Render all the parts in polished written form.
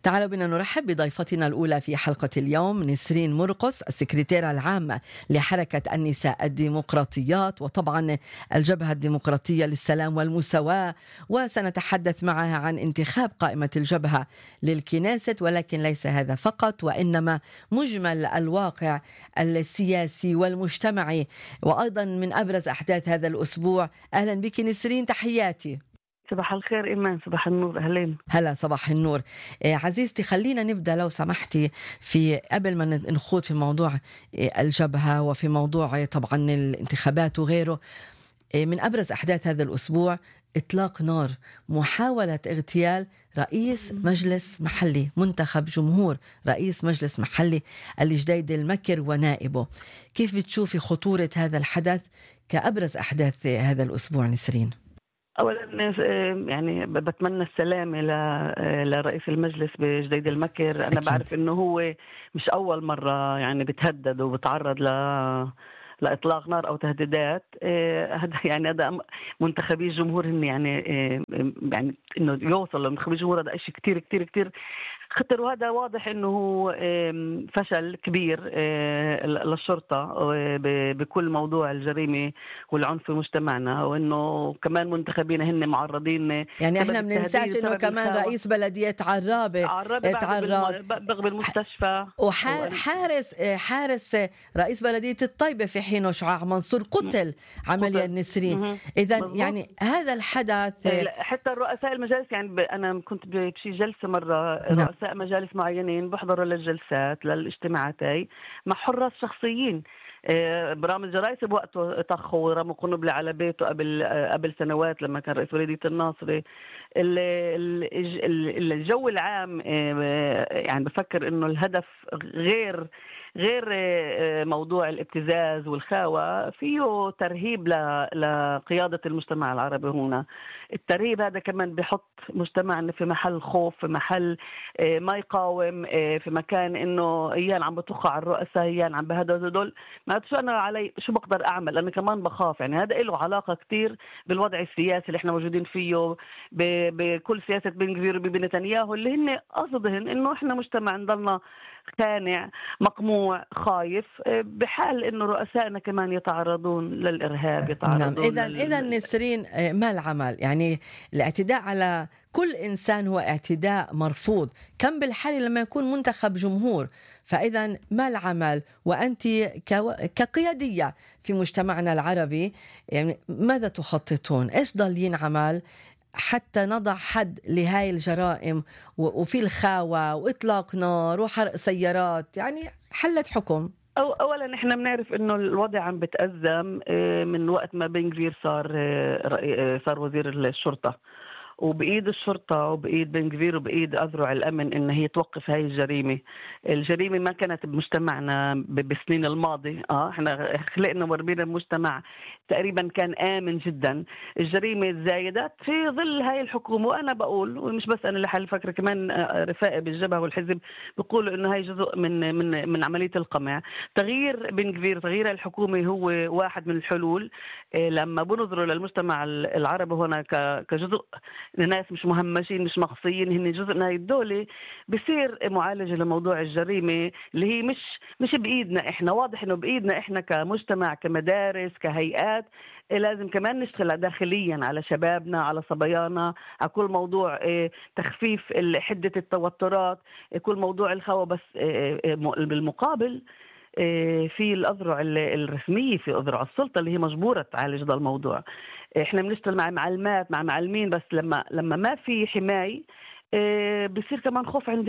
تعالوا بنا نرحب بضيفتنا الأولى في حلقة اليوم، نسرين مرقس، السكرتيرة العامة لحركة النساء الديمقراطيات وطبعا الجبهة الديمقراطية للسلام والمساواة، وسنتحدث معها عن انتخاب قائمة الجبهة للكنيست، ولكن ليس هذا فقط وإنما مجمل الواقع السياسي والمجتمعي وأيضا من أبرز أحداث هذا الأسبوع. أهلا بك نسرين، تحياتي. صباح الخير إيمان. صباح النور. أهلين. هلا، صباح النور. عزيزتي، خلينا نبدأ لو سمحتي في قبل ما نخوض في موضوع الجبهة وفي موضوع طبعا الانتخابات وغيره. من أبرز أحداث هذا الأسبوع إطلاق نار، محاولة اغتيال رئيس مجلس محلي منتخب جمهور، رئيس مجلس محلي الجديد المكر ونائبه. كيف بتشوفي خطورة هذا الحدث كأبرز أحداث هذا الأسبوع نسرين؟ أولا يعني بتمنى السلامة لرئيس المجلس بجديد المكر. أنا أكيد. بعرف إنه هو مش أول مرة يعني بتهدد وبتعرض لإطلاق نار أو تهديدات. هذا يعني هذا منتخبي الجمهور هن يعني إنه يوصل لمنتخبي الجمهور هذا شيء كتير كتير كتير خطر، وهذا واضح انه فشل كبير للشرطة بكل موضوع الجريمة والعنف في مجتمعنا، وانه كمان منتخبين هن معرضين. يعني احنا بننساش انه كمان رئيس بلدية عرابة تعرض بالمستشفى، حارس رئيس بلدية الطيبة في حينه شعاع منصور قتل عمليا نسرين. اذا يعني هذا الحدث حتى الرؤساء المجالس، يعني انا كنت بشي جلسة مرة رؤساء مجالس معينين بحضروا للجلسات للاجتماعات مع حراس شخصيين. برامج الرئيس بوقته طخوا ورموا قنبلة على بيته قبل سنوات لما كان رئيس بلدية الناصري. الجو العام يعني بفكر انه الهدف غير موضوع الابتزاز والخاوة، فيه ترهيب لقيادة المجتمع العربي هنا. الترهيب هذا كمان بيحط مجتمعنا في محل خوف، في محل ما يقاوم، في مكان انه ايان عم بتوقع على الرؤساء، ايان عم بهدول دول ما شو انا علي شو بقدر اعمل. انا كمان بخاف. يعني هذا له علاقة كتير بالوضع السياسي اللي احنا موجودين فيه، بكل سياسة بن غفير وبيبي نتنياهو اللي هن قصدهن انه احنا مجتمع نضلنا خانع مقموع خايف بحال انه رؤسائنا كمان يتعرضون للارهاب، يتعرضون. نعم. اذا نسرين، ما العمل؟ يعني الاعتداء على كل انسان هو اعتداء مرفوض، كم بالحال لما يكون منتخب جمهور. فاذا ما العمل؟ وانت كقياديه في مجتمعنا العربي، يعني ماذا تخططون؟ ايش ضل ينعمل حتى نضع حد لهاي الجرائم وفي الخاوة وإطلاق نار وحرق سيارات؟ يعني حلت حكم. أولا إحنا بنعرف إنه الوضع عم بتأزم من وقت ما بن غفير صار وزير الشرطة، وبإيد الشرطة وبإيد بن غفير وبإيد أذرع الأمن إن هي توقف هاي الجريمة ما كانت بمجتمعنا بالسنين الماضية. إحنا خلقنا وربينا مجتمع تقريبا كان آمن جدا. الجريمة الزايدة في ظل هاي الحكومة، وأنا بقول ومش بس أنا اللي حال فكرة، كمان رفاقي بالجبهة والحزب بيقولوا إنه هاي جزء من عملية القمع. تغيير بن غفير، تغيير الحكومة هو واحد من الحلول. لما بنظروا للمجتمع العربي هنا كجزء، الناس مش مهمشين مش مقصيين، هن جزء من هاي الدولة، بصير معالجة لموضوع الجريمة اللي هي مش بإيدنا إحنا. واضح إنه بإيدنا إحنا كمجتمع، كمدارس، كهيئات، لازم كمان نشتغل داخليا على شبابنا، على صبيانا، على كل موضوع تخفيف حدة التوترات، كل موضوع الخوف. بس بالمقابل في الأذرع الرسمية، في أذرع السلطة اللي هي مجبورة تعالج هذا الموضوع. احنا بنشتغل مع معلمات، مع معلمين، بس لما ما في حماية بصير كمان خوف عند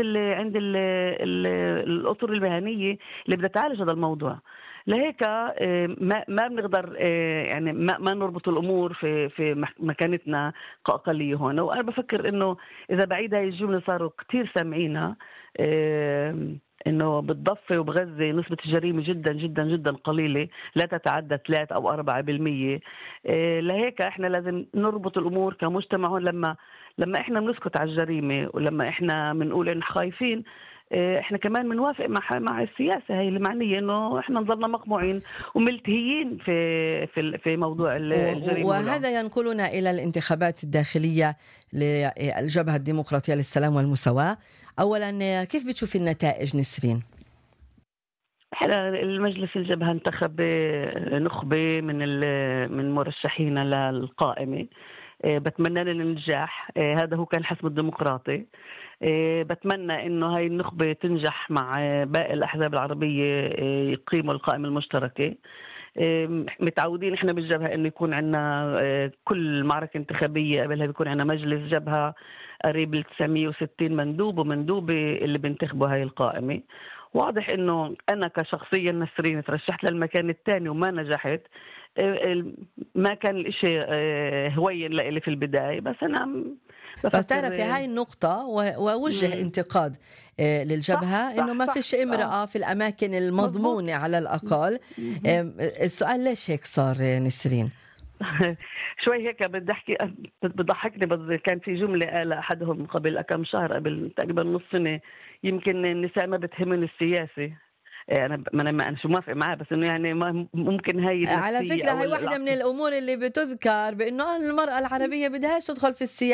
الأطر المهنية اللي بدها تعالج هذا الموضوع. لهيك ما بنقدر يعني ما نربط الأمور في مكانتنا كأقلية هون. وأنا بفكر إنه إذا بعيد هاي الجملة صاروا كتير سامعينها، إنه بالضفة وبغزة نسبة الجريمة جدا جدا جدا قليلة، لا تتعدى 3 أو 4%. لهيك إحنا لازم نربط الأمور كمجتمع. لما احنا بنسكت على الجريمه ولما احنا بنقول ان خايفين، احنا كمان بنوافق مع السياسه هي اللي معنيه انه احنا نضلنا مقموعين وملتهيين في موضوع الجريمه والعنف. وهذا ينقلنا إلى الانتخابات الداخلية للجبهة الديمقراطية للسلام والمساواة. أولا كيف بتشوف النتائج نسرين؟ احنا المجلس الجبهة انتخب نخبة من مرشحين للقائمة. بتمنى لنا النجاح، هذا هو كان الحزب الديمقراطي. بتمنى انه هاي النخبة تنجح مع باقي الأحزاب العربية يقيموا القائمة المشتركة. متعودين احنا بالجبهة انه يكون عندنا كل معركة انتخابية قبلها بيكون عندنا مجلس جبهة قريب ل 960 مندوب ومندوبة اللي بينتخبوا هاي القائمة. واضح انه انا كشخصيا نسرين ترشحت للمكان الثاني وما نجحت. ما كان الاشي هوين لإلي في البداية، بس انا بس تعرفي هاي النقطة ووجه انتقاد للجبهة صح إنه ما صح فيش امرأة في الأماكن المضمونة على الأقل. السؤال ليش هيك صار نسرين؟ شوي هيك بضحكني، بس كان في جملة قال أحدهم قبل كم شهر، قبل تقريبا نص سنة، يمكن النساء ما بتهمن السياسة. أنا مش موافق معاه، بس إنه يعني ممكن هاي على النفسية فكرة أو هاي واحدة من الأمور اللي بتذكر بإنه المرأة العربية بدهاش تدخل في السياسة.